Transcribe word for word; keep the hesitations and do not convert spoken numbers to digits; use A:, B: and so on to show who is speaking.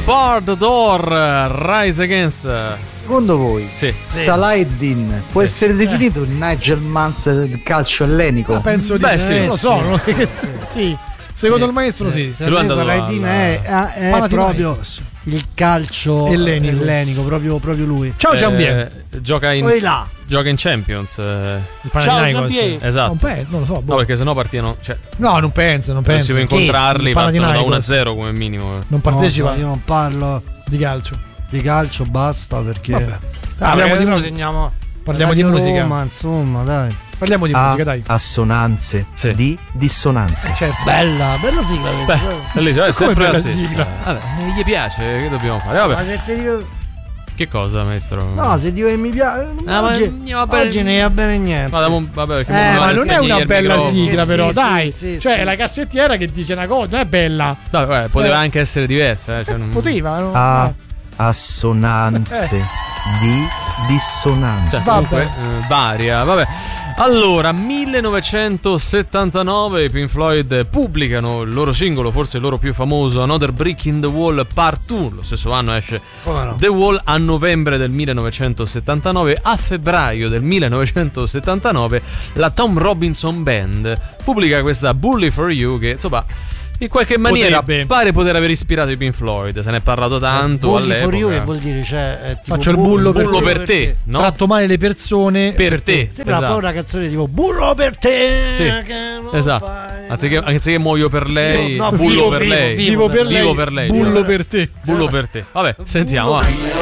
A: Bar the Door, Rise Against.
B: Secondo voi
A: sì.
B: Saladin può sì. essere definito il Nigel Mansell del calcio ellenico?
C: Ma penso di
A: Beh,
C: sì,
A: sì.
C: non lo so, non... sì. sì. Secondo sì. il maestro sì.
D: sì. Saladin è, è, è proprio il calcio ellenico, ellenico proprio, proprio lui.
C: Ciao Giambier.
A: Eh, gioca in
D: Poi là.
A: Gioca in Champions. Eh.
C: Ciao Giambier.
A: Esatto.
C: Non, penso, non lo so. Boh.
A: No, perché sennò partiano. Cioè,
C: no, non penso, non penso.
A: Dovessimo incontrarli, partono da uno a zero come minimo.
C: Non partecipa.
D: No, io non parlo
C: di calcio.
D: Di calcio basta perché.
C: Vabbè.
D: Ah,
C: parliamo di
D: musica. Segniamo
C: parliamo di musica.
D: Roma, insomma, dai.
C: Parliamo di
E: a
C: musica, dai.
E: Assonanze
A: sì.
E: di dissonanze.
C: Eh, certo.
D: Bella, bella sigla.
A: Beh, bellissima, è sempre la stessa.
C: Sigla?
A: Vabbè, gli piace, che dobbiamo fare? Vabbè.
D: Ma se ti dico...
A: Che cosa, maestro?
D: No, se dico che mi piace.
A: Ah,
D: oggi,
A: ma, vabbè,
D: oggi ne va bene niente.
A: Ma, vabbè, che
C: eh, ma non è una bella sigla, però,
D: sì,
C: dai.
D: Sì,
C: cioè,
D: sì.
C: la cassettiera che dice una cosa, non è bella.
A: No, vabbè, poteva
C: eh.
A: anche essere diversa. Eh, cioè, non...
C: Poteva, no?
E: A assonanze
C: eh.
E: di dissonanze.
A: Cioè, comunque, eh, varia, vabbè. Allora, millenovecentosettantanove i Pink Floyd pubblicano il loro singolo, forse il loro più famoso, Another Brick in the Wall Part due. Lo stesso anno esce
D: no?
A: The Wall. A novembre del millenovecentosettantanove, a febbraio del millenovecentosettantanove, la Tom Robinson Band pubblica questa Bully for You, che insomma in qualche maniera
C: potrebbe.
A: pare poter aver ispirato i Pink Floyd. Se ne è parlato tanto
D: Bully
A: all'epoca.
D: for You che vuol dire, cioè, è tipo
C: faccio il bullo,
A: bullo
C: per,
A: per te, no?
C: Tratto male le persone
A: per,
C: per
A: te,
C: te.
D: Sembra
A: esatto.
D: un po' una canzone tipo bullo per te.
A: Sì,
D: che non
A: esatto.
D: fai,
A: Anziché, anziché muoio per lei,
D: no,
A: bullo
D: vivo,
A: per
D: vivo,
A: lei,
D: vivo per lei,
A: vivo per lei,
C: bullo per te.
A: bullo per te. Vabbè, sentiamo. Va.